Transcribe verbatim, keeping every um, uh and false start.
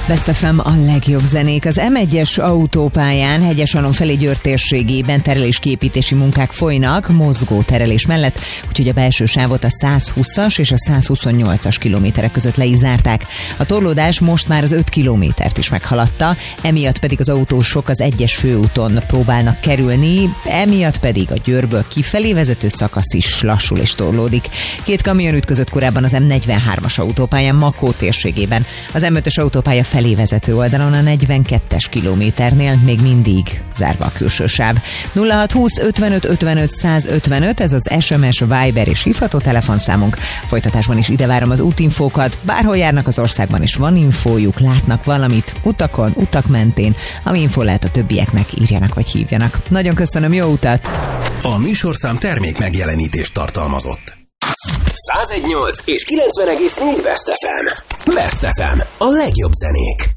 Best ef em a legjobb zenék. Az em egyes autópályán Hegyesalon felé Győr térségében terelésképítési munkák folynak, mozgó terelés mellett, úgyhogy a belső sávot a százhúszas és a százhuszonnyolcas kilométerek között le is zárták. A torlódás most már az öt kilométert is meghaladta, emiatt pedig az autósok az egyes főúton próbálnak kerülni, emiatt pedig a Győrből kifelé vezető szakasz is lassul és torlódik. Két kamion ütközött korábban az em negyvenhármas autópályán Makó térségében. Az em ötös autópálya felé vezető oldalon a negyvenkettes kilométernél még mindig zárva a külső sáv. nulla hat húsz ötvenöt ötvenöt százötvenöt, ez az es em es, Viber és hívható telefonszámunk. Folytatásban is ide várom az útinfókat, bárhol járnak az országban és van infójuk, látnak valamit utakon, utak mentén, ami infó lehet a többieknek, írjanak vagy hívjanak. Nagyon köszönöm, jó utat! A műsorszám termék megjelenítést tartalmazott. száz egy egész nyolc és kilencven egész négy Best ef em. Best ef em. A legjobb zenék.